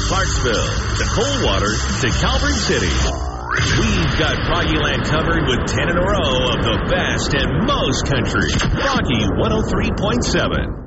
Clarksville to Coldwater to Calvert City. We've got Froggy Land covered with 10 in a row of the best and most country. Froggy 103.7.